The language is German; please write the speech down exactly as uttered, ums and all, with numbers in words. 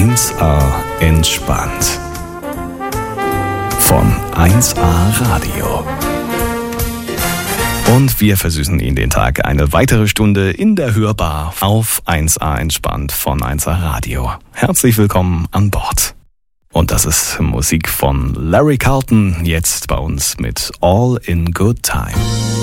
eins A entspannt. Von eins A Radio. Und wir versüßen Ihnen den Tag eine weitere Stunde in der Hörbar auf eins A entspannt von eins A Radio. Herzlich willkommen an Bord. Und das ist Musik von Larry Carlton, jetzt bei uns mit All in Good Time.